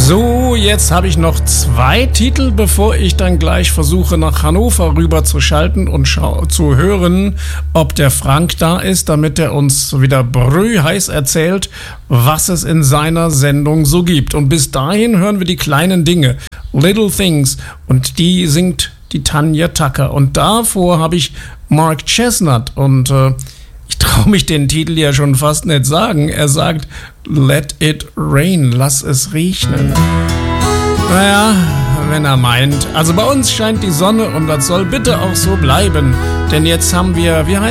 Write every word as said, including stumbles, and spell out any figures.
So, jetzt habe ich noch zwei Titel, bevor ich dann gleich versuche, nach Hannover rüber zu schalten und schau- zu hören, ob der Frank da ist, damit er uns wieder brühheiß erzählt, was es in seiner Sendung so gibt. Und bis dahin hören wir die kleinen Dinge, Little Things, und die singt die Tanya Tucker. Und davor habe ich Mark Chestnut und äh, ich traue mich den Titel ja schon fast nicht sagen. Er sagt, let it rain, lass es regnen. Naja, wenn er meint. Also bei uns scheint die Sonne und das soll bitte auch so bleiben. Denn jetzt haben wir, wie heißt